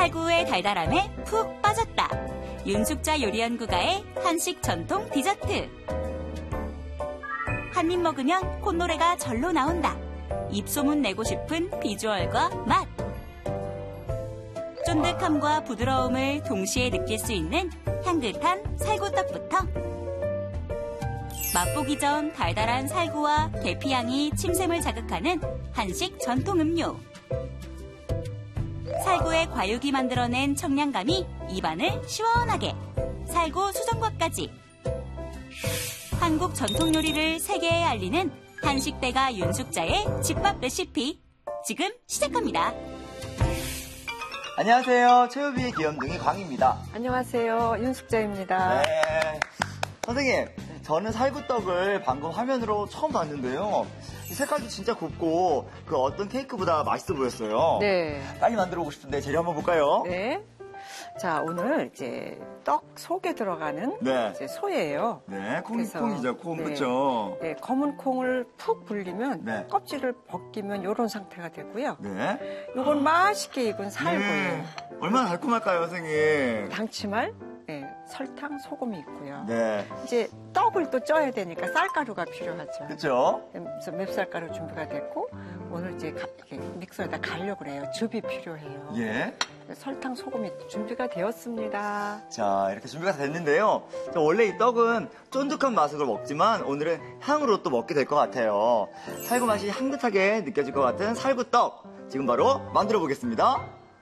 살구의 달달함에 푹 빠졌다. 윤숙자 요리연구가의 한식 전통 디저트. 한 입 먹으면 콧노래가 절로 나온다. 입소문 내고 싶은 비주얼과 맛. 쫀득함과 부드러움을 동시에 느낄 수 있는 향긋한 살구떡부터 맛보기 전 달달한 살구와 계피향이 침샘을 자극하는 한식 전통 음료. 살구의 과육이 만들어낸 청량감이 입안을 시원하게. 살구 수정과까지. 한국 전통 요리를 세계에 알리는 한식대가 윤숙자의 집밥 레시피. 지금 시작합니다. 안녕하세요. 최우비의 귀염둥이 광입니다. 안녕하세요. 윤숙자입니다. 네. 선생님, 저는 살구떡을 방금 화면으로 처음 봤는데요. 이 색깔도 진짜 곱고 그 어떤 케이크보다 맛있어 보였어요. 네. 빨리 만들어 보고 싶은데 재료 한번 볼까요? 네. 자, 오늘 이제 떡 속에 들어가는 네. 이제 소예요. 네, 그래서, 콩이죠, 콩. 네. 그렇죠? 네, 검은 콩을 푹 불리면 네. 껍질을 벗기면 이런 상태가 되고요. 네. 이건 맛있게 익은 살구예요. 얼마나 달콤할까요, 선생님? 당치말, 네, 설탕, 소금이 있고요. 네. 이제 떡을 또 쪄야 되니까 쌀가루가 필요하죠. 그렇죠? 그래서 맵쌀가루 준비가 됐고 오늘 이제 이렇게 믹서에다 가려고 그래요. 즙이 필요해요. 예. 설탕, 소금이 준비가 되었습니다. 자, 이렇게 준비가 다 됐는데요. 자, 원래 이 떡은 쫀득한 맛으로 먹지만 오늘은 향으로 또 먹게 될 것 같아요. 살구 맛이 향긋하게 느껴질 것 같은 살구떡. 지금 바로 만들어 보겠습니다.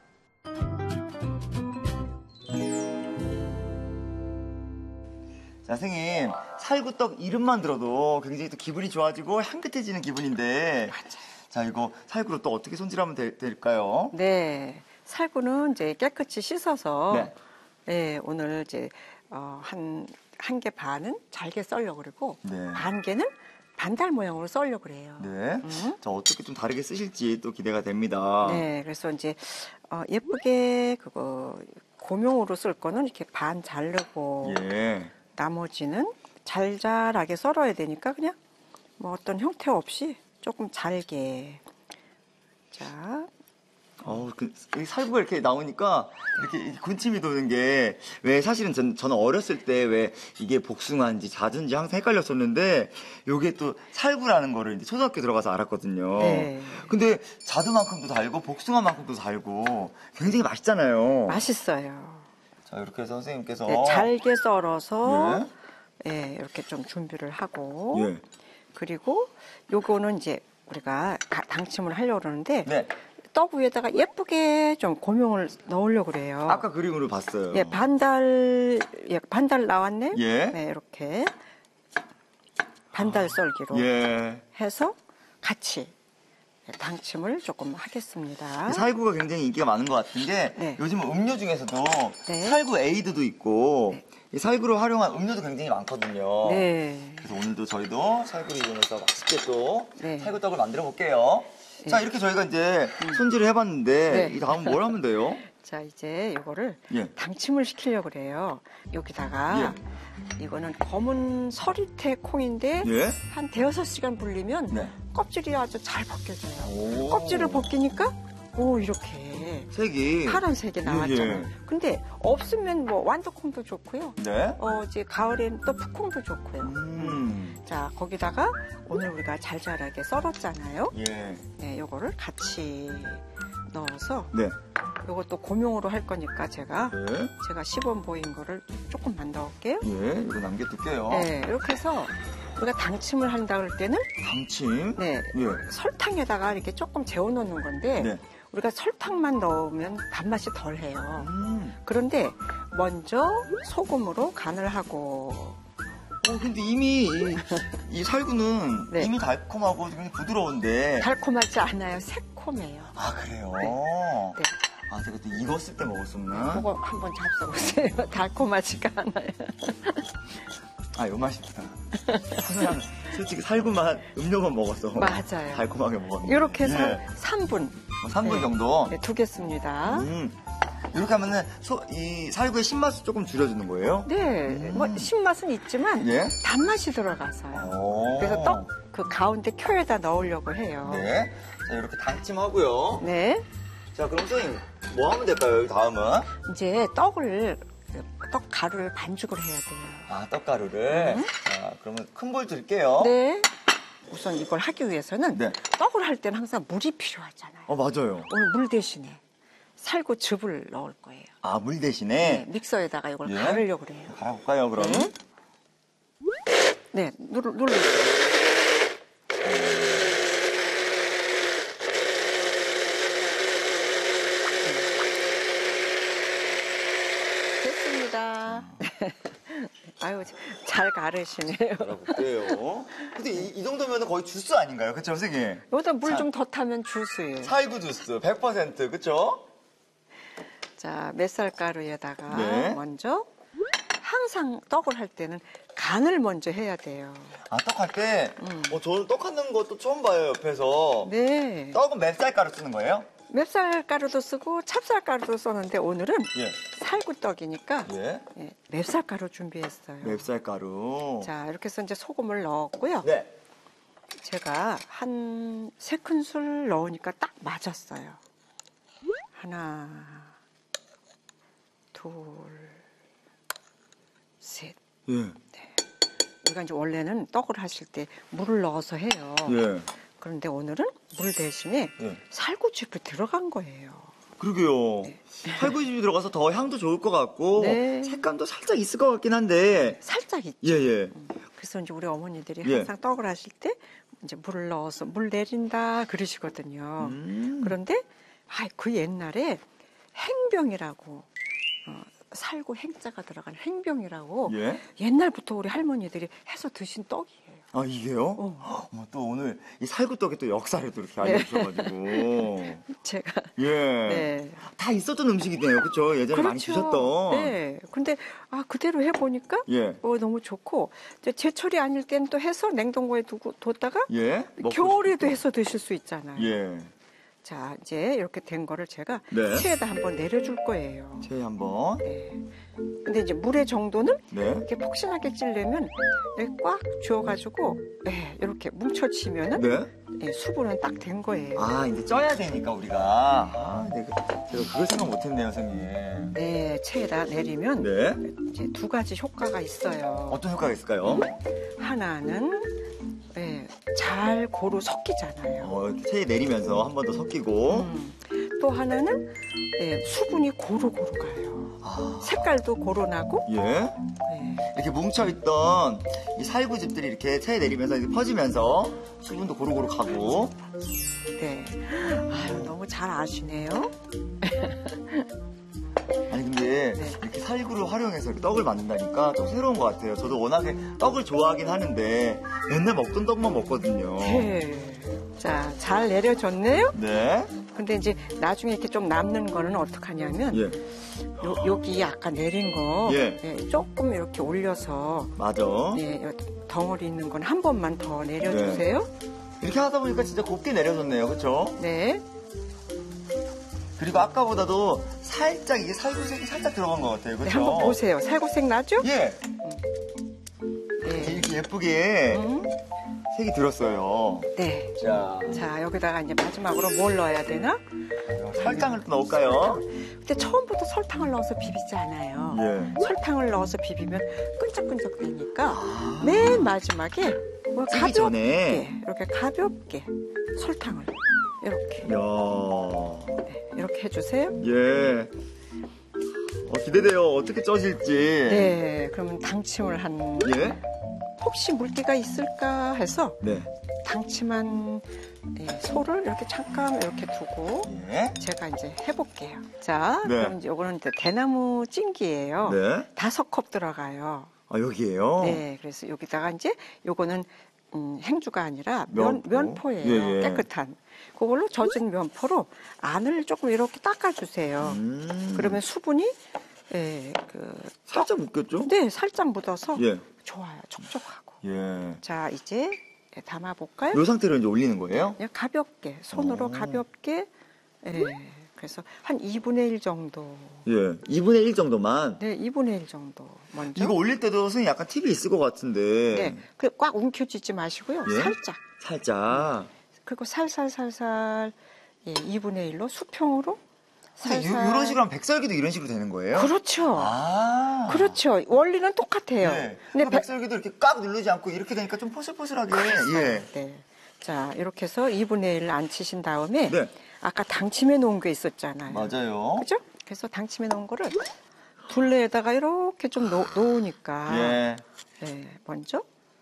자, 선생님, 살구떡 이름만 들어도 굉장히 또 기분이 좋아지고 향긋해지는 기분인데. 맞아요. 자, 이거 살구로 또 어떻게 손질하면 될까요? 네. 살구는 이제 깨끗이 씻어서 네. 네, 오늘 이제 한 개 반은 잘게 썰려고 그러고 네. 반 개는 반달 모양으로 썰려고 그래요. 네. 자, 어떻게 좀 다르게 쓰실지 또 기대가 됩니다. 네. 그래서 이제 예쁘게 그거 고명으로 쓸 거는 이렇게 반 자르고 예. 나머지는 잘잘하게 썰어야 되니까 그냥 뭐 어떤 형태 없이 조금 잘게. 자, 이 살구가 이렇게 나오니까 이렇게 군침이 도는 게 왜 사실은 저는 어렸을 때 왜 이게 복숭아인지 자두인지 항상 헷갈렸었는데 요게 또 살구라는 거를 이제 초등학교 들어가서 알았거든요. 네. 근데 자두만큼도 달고 복숭아만큼도 달고 굉장히 맛있잖아요. 맛있어요. 자, 이렇게 해서 선생님께서 네, 잘게 썰어서 예. 예, 이렇게 좀 준비를 하고 예. 그리고 요거는 이제 우리가 당침을 하려고 그러는데 네. 떡 위에다가 예쁘게 좀 고명을 넣으려고 그래요. 아까 그림으로 봤어요. 예, 반달 나왔네. 예. 네, 이렇게 반달 썰기로 예. 해서 같이 당침을 조금 하겠습니다. 이 살구가 굉장히 인기가 많은 것 같은 게 네. 요즘은 음료 중에서도 네. 살구 에이드도 있고 네. 이 살구를 활용한 음료도 굉장히 많거든요. 네. 그래서 오늘도 저희도 살구를 이용해서 맛있게 또 네. 살구떡을 만들어 볼게요. 네. 자, 이렇게 저희가 이제 손질을 해봤는데 네. 이 다음 뭘 하면 돼요? 자, 이제 이거를 예. 당침을 시키려고 그래요. 여기다가 이거는 검은 서리태 콩인데 예? 한 대여섯 시간 불리면 네. 껍질이 아주 잘 벗겨져요. 오. 껍질을 벗기니까 이렇게 색이 파란색이 나왔잖아요. 예. 근데 없으면 뭐 완두콩도 좋고요. 네. 이제 가을엔 또 풋콩도 좋고요. 자, 거기다가 오늘 우리가 잘잘하게 썰었잖아요. 예. 네, 요거를 같이 넣어서 네. 요것도 고명으로 할 거니까 제가 네. 시범 보인 거를 조금만 넣을게요. 예. 이거 남겨둘게요. 네, 이렇게 해서 우리가 당침을 한다 그럴 때는 당침. 네, 예. 설탕에다가 이렇게 조금 재워 놓는 건데 네. 우리가 설탕만 넣으면 단맛이 덜해요. 그런데 먼저 소금으로 간을 하고 근데 이미 이 살구는 네. 이미 달콤하고 굉장히 부드러운데. 달콤하지 않아요. 새콤해요. 아, 그래요? 네. 아, 제가 또 익었을 때 먹었었나? 그거 한번 잡숴보세요. 달콤하지가 않아요. 아, 이거 맛있다. 그냥 솔직히 살구만 음료만 먹었어. 맞아요. 달콤하게 먹었는데. 이렇게 해서 네. 3분. 3분 정도? 네, 두겠습니다. 이렇게 하면은 이 살구의 신맛을 조금 줄여주는 거예요? 네, 뭐 신맛은 있지만 예? 단맛이 들어가서요. 그래서 떡 그 가운데 켜에다 넣으려고 해요. 네. 자, 이렇게 당침하고요. 네. 자, 그럼 선생님, 뭐 하면 될까요, 다음은? 이제 떡 가루를 반죽을 해야 돼요. 아, 떡가루를? 자, 그러면 큰 볼 드릴게요. 네. 우선 이걸 하기 위해서는 네. 떡을 할 때는 항상 물이 필요하잖아요. 맞아요. 오늘 물 대신에 살구즙을 넣을 거예요. 아, 물 네, 대신에? 믹서에다가 이걸 예. 갈으려고 그래요. 갈아볼까요, 그럼? 네, 눌러주세요. 됐습니다. 아유, 잘 가르시네요. 갈아볼게요. 근데 이 정도면 거의 주스 아닌가요? 그쵸, 선생님? 여기다 물 좀 더 타면 주스예요. 살구 주스, 100%, 그쵸? 자, 맵쌀가루에다가 네. 먼저 항상 떡을 할 때는 간을 먼저 해야 돼요. 아, 떡 할 때? 저는 떡 하는 것도 처음 봐요, 옆에서. 네. 떡은 맵쌀가루 쓰는 거예요? 맵쌀가루도 쓰고 찹쌀가루도 썼는데 오늘은 예. 살구떡이니까 예. 예, 맵쌀가루 준비했어요. 맵쌀가루. 자, 이렇게 해서 이제 소금을 넣었고요. 네. 제가 한 3큰술 넣으니까 딱 맞았어요. 하나, 둘, 셋. 예. 우리가 이제 원래는 떡을 하실 때 물을 넣어서 해요. 예. 그런데 오늘은 물 대신에 예. 살구즙이 들어간 거예요. 그러게요. 살구즙이 들어가서 더 향도 좋을 것 같고, 네. 색감도 살짝 있을 것 같긴 한데. 살짝 있죠. 예, 예. 그래서 이제 우리 어머니들이 예. 항상 떡을 하실 때 이제 물을 넣어서 물 내린다 그러시거든요. 그런데 그 옛날에 행병이라고 살구 행자가 들어간 행병이라고 예. 옛날부터 우리 할머니들이 해서 드신 떡이에요. 아, 이게요? 어머, 또 오늘 이 살구떡의 또 역사를 또 이렇게 알려주셔가지고. 제가 예. 네. 다 있었던 음식이네요. 그쵸? 예전에 많이 주셨던. 네. 근데 그대로 해보니까 예. 너무 좋고 이제 제철이 아닐 땐 또 해서 냉동고에 뒀다가 예. 먹고 겨울에도 싶을 해서 드실 수 있잖아요. 때. 예. 자, 이제 이렇게 된 거를 제가 네. 체에다 한번 내려줄 거예요. 체에 한번. 네. 근데 이제 물의 정도는 네. 이렇게 폭신하게 찌려면 이렇게 꽉 쥐어가지고 이렇게 뭉쳐치면은 네. 수분은 딱 된 거예요. 아, 이제 쪄야 되니까, 우리가. 제가 그걸 생각 못했네요, 선생님. 네, 체에다 내리면 네. 이제 2가지 효과가 있어요. 어떤 효과가 있을까요? 하나는 잘 고루 섞이잖아요. 이렇게 체에 내리면서 한 번 더 섞이고. 또 하나는 수분이 고루고루 가요. 색깔도 고루 나고. 예. 이렇게 뭉쳐있던 이 살구즙들이 이렇게 체에 내리면서 이렇게 퍼지면서 수분도 고루고루 가고. 네. 아유, 너무 잘 아시네요. 아니 근데 이렇게 살구를 활용해서 이렇게 떡을 만든다니까 좀 새로운 것 같아요. 저도 워낙에 떡을 좋아하긴 하는데 맨날 먹던 떡만 먹거든요. 네. 자, 잘 내려줬네요. 네. 근데 이제 나중에 이렇게 좀 남는 거는 어떡하냐면 예. 여기 아까 내린 거 예. 조금 이렇게 올려서 맞아. 덩어리 있는 건 한 번만 더 내려주세요. 이렇게 하다 보니까 진짜 곱게 내려졌네요. 그렇죠? 네. 그리고 아까보다도 살짝 이게 살구색이 살짝 들어간 것 같아요. 그렇죠? 네, 한번 보세요. 살구색 나죠? 예. 네. 이렇게 예쁘게 색이 들었어요. 네. 자, 여기다가 이제 마지막으로 뭘 넣어야 되나? 설탕을 또 넣을까요? 근데 처음부터 설탕을 넣어서 비비지 않아요. 예. 설탕을 넣어서 비비면 끈적끈적 되니까 맨 마지막에 찌기 전에. 이렇게 가볍게 설탕을 이렇게 이렇게 해주세요. 예. 기대돼요. 어떻게 쪄질지. 네, 그러면 당침을 한 예. 혹시 물기가 있을까 해서 네. 당침한 소를 이렇게 잠깐 이렇게 두고 예. 제가 이제 해볼게요. 자, 네. 그럼 이제 이거는 대나무 찜기예요. 네. 5컵 들어가요. 아, 여기에요? 네, 그래서 여기다가 이제 요거는 행주가 아니라 면포. 면포예요. 예. 깨끗한. 그걸로 젖은 면포로 안을 조금 이렇게 닦아주세요. 그러면 수분이 살짝 묶였죠? 네, 살짝 묻어서 예. 좋아요. 촉촉하고. 예. 자, 이제 담아볼까요? 이 상태로 이제 올리는 거예요? 그냥 가볍게 손으로 가볍게. 그래서 한 2분의 1 정도. 예. 2분의 1 정도만. 네, 2분의 1 정도 먼저. 이거 올릴 때도 선생님 약간 팁이 있을 것 같은데. 네, 꽉 움켜쥐지 마시고요. 예? 살짝. 살짝. 그리고 살살살살 2분의 1로 수평으로 살살. 이런 식으로 하면 백설기도 이런 식으로 되는 거예요? 그렇죠. 아. 그렇죠. 원리는 똑같아요. 네. 근데 백설기도 이렇게 꽉 누르지 않고 이렇게 되니까 좀 포슬포슬하게. 예. 네. 자, 이렇게 해서 2분의 1을 안 치신 다음에 네. 아까 당침해 놓은 게 있었잖아요. 맞아요. 그죠? 그래서 당침해 놓은 거를 둘레에다가 이렇게 좀 놓으니까 예. 네, 먼저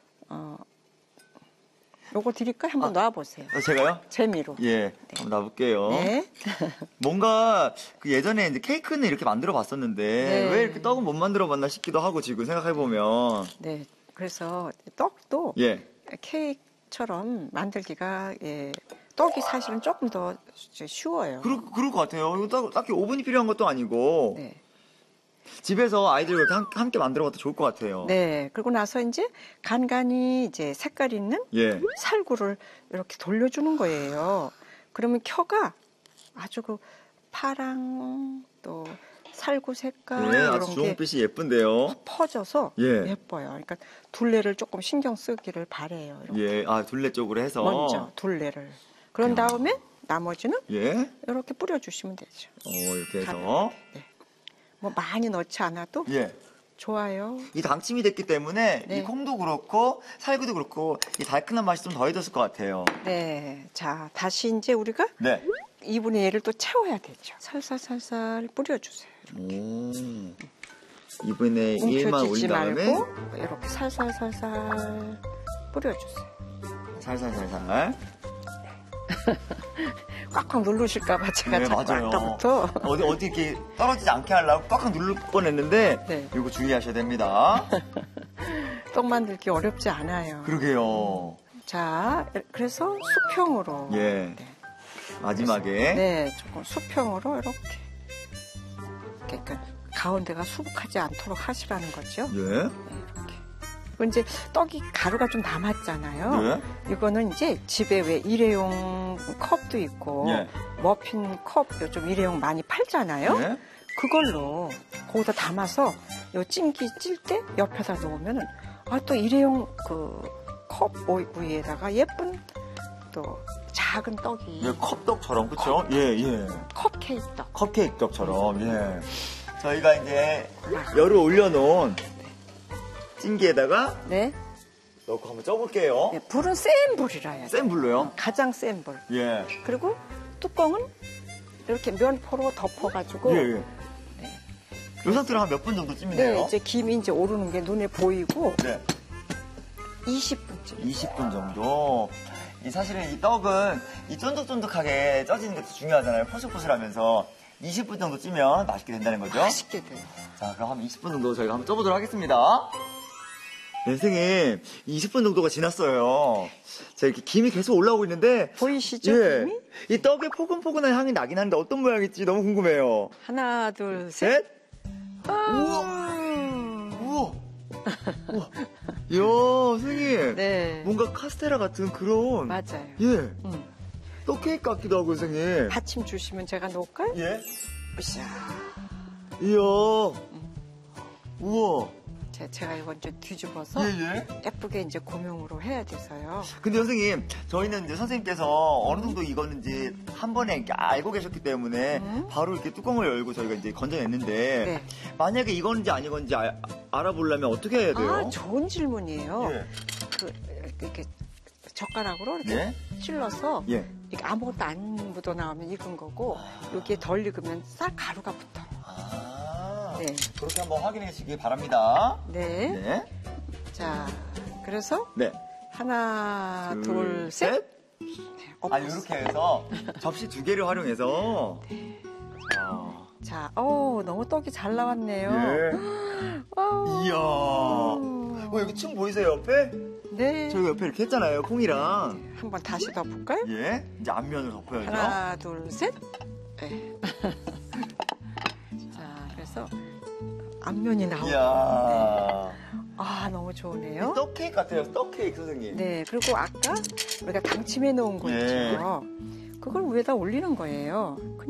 요거 드릴까요? 한번 놔보세요. 제가요? 재미로. 예. 한번 놔볼게요. 네. 뭔가 그 예전에 이제 케이크는 이렇게 만들어 봤었는데 네. 왜 이렇게 떡은 못 만들어 봤나 싶기도 하고 지금 생각해 보면 네. 그래서 떡도 예. 케이크처럼 만들기가 떡이 사실은 조금 더 쉬워요. 그럴 것 같아요. 이거 딱히 오븐이 필요한 것도 아니고 네. 집에서 아이들과 함께 만들어 봐도 좋을 것 같아요. 네. 그리고 나서 이제 간간히 이제 색깔 있는 예. 살구를 이렇게 돌려주는 거예요. 그러면 켜가 아주 그 파랑 또 살구 색깔 네, 이런 아주 게 주홍빛이 예쁜데요. 퍼져서 예. 예뻐요. 그러니까 둘레를 조금 신경 쓰기를 바래요. 이렇게. 예. 아, 둘레 쪽으로 해서. 먼저 둘레를. 그런 다음에 나머지는 예. 이렇게 뿌려주시면 되죠. 이렇게 해서. 네. 뭐 많이 넣지 않아도 예. 좋아요. 이 당침이 됐기 때문에 네. 이 콩도 그렇고 살구도 그렇고 이 달큰한 맛이 좀 더해졌을 것 같아요. 네. 자, 다시 이제 우리가 네. 2분의 1을 또 채워야 되죠. 살살 뿌려주세요. 오. 2분의 1만 움켜쥐지 올린 다음에 말고 이렇게 살살 뿌려주세요. 살살. 꽉꽉 누르실까봐 제가 네, 자꾸 맞아요. 아까부터 어디 이렇게 떨어지지 않게 하려고 꽉꽉 누를 뻔했는데 네. 이거 주의하셔야 됩니다. 떡 만들기 어렵지 않아요. 그러게요. 자, 그래서 수평으로. 예. 네. 마지막에 네, 조금 수평으로 이렇게. 그러니까 가운데가 수북하지 않도록 하시라는 거죠. 예. 네, 이렇게. 그리고 이제 떡이 가루가 좀 남았잖아요. 예. 이거는 이제 집에 왜 일회용 컵도 있고 예. 머핀 컵 요즘 일회용 많이 팔잖아요. 예. 그걸로 거기다 담아서 요 찜기 찔 때 옆에다 놓으면은 또 일회용 그 컵 위에다가 예쁜 또 작은 떡이 예, 컵떡처럼 그렇죠? 예. 컵케이크 떡. 컵케이크 떡처럼. 예. 저희가 이제 열을 올려놓은 찜기에다가 네. 넣고 한번 쪄볼게요. 네, 불은 센 불이라 해야 돼. 센 불로요? 가장 센 불. 예. 그리고 뚜껑은 이렇게 면포로 덮어가지고 예. 네. 이 상태로 한 몇 분 정도 찌면 돼요? 네, 이제 김이 이제 오르는 게 눈에 보이고 네. 20분쯤. 20분 정도. 사실은 이 떡은 이 쫀득쫀득하게 쪄지는 게 더 중요하잖아요. 포슬포슬하면서 20분 정도 찌면 맛있게 된다는 거죠. 맛있게 돼요. 자, 그럼 한 20분 정도 저희가 한번 쪄보도록 하겠습니다. 네, 선생님, 20분 정도가 지났어요. 자, 이렇게 김이 계속 올라오고 있는데. 보이시죠? 예. 김이? 이 떡에 포근포근한 향이 나긴 하는데 어떤 모양일지 너무 궁금해요. 하나, 둘, 셋. 셋. 우와. 우와. 우와. 이야, 선생님. 네. 뭔가 카스테라 같은 그런. 맞아요. 예. 떡 케이크 같기도 하고, 선생님. 받침 주시면 제가 놓을까요? 예. 으쌰. 이야. 우와. 제가 이건 좀 뒤집어서 예. 예쁘게 이제 고명으로 해야 돼서요. 근데 선생님, 저희는 이제 선생님께서 어느 정도 익었는지 한 번에 이렇게 알고 계셨기 때문에 바로 이렇게 뚜껑을 열고 저희가 이제 건져냈는데 네. 만약에 익었는지 안 익었는지 알아보려면 어떻게 해야 돼요? 좋은 질문이에요. 예. 이렇게 젓가락으로 이렇게 예? 찔러서 예. 이게 아무것도 안 묻어 나오면 익은 거고 여기에 덜 익으면 싹 가루가 붙어요. 네. 그렇게 한번 확인해 주시기 바랍니다. 네. 네. 자, 그래서 네. 하나, 둘, 셋. 이렇게 해서 접시 2개를 활용해서. 자, 너무 떡이 잘 나왔네요. 이야. 여기 층 보이세요, 옆에? 네. 저희 옆에 이렇게 했잖아요, 콩이랑. 한번 다시 덮을까요? 예. 이제 앞면을 덮어야죠. 하나, 둘, 셋. 네. 자, 그래서 앞면이 나오고. 이야. 너무 좋으네요. 떡 케이크 같아요, 떡 케이크 선생님. 네, 그리고 아까 우리가 당침해 놓은 거 있죠. 그걸 위에다 올리는 거예요.